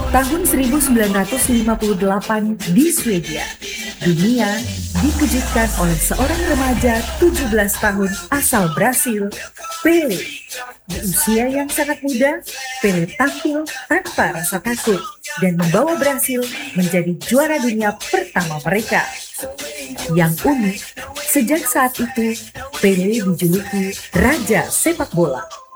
Tahun 1958 di Swedia, dunia dikejutkan oleh seorang remaja 17 tahun asal Brasil, Pelé. Di usia yang sangat muda, Pelé tampil tanpa rasa takut dan membawa Brasil menjadi juara dunia pertama mereka. Yang unik, sejak saat itu, Pelé dijuluki Raja Sepak Bola.